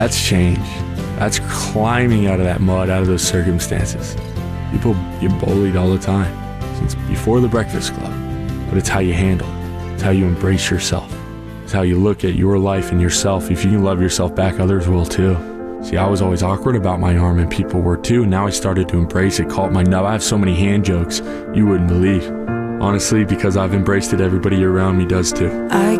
That's change. That's climbing out of that mud, out of those circumstances. People get bullied all the time, since before the Breakfast Club. But it's how you handle it. It's how you embrace yourself. It's how you look at your life and yourself. If you can love yourself back, others will too. See, I was always awkward about my arm, and people were too. Now I started to embrace it, call it my nub. I have so many hand jokes you wouldn't believe. Honestly, because I've embraced it, everybody around me does too.